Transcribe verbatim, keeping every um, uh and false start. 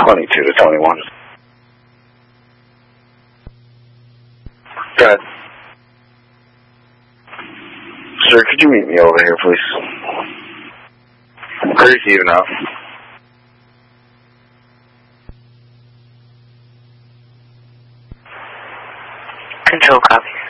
twenty-two to twenty-one. Go ahead. Sir, could you meet me over here, please? Crazy enough. Control copy.